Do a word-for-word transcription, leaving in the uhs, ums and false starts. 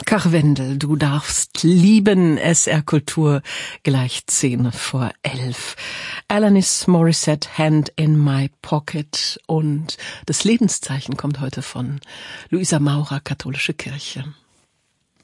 Karwendel, du darfst lieben, S R Kultur, gleich zehn vor elf. Alanis Morissette, Hand in my pocket. Und das Lebenszeichen kommt heute von Luisa Maurer, Katholische Kirche.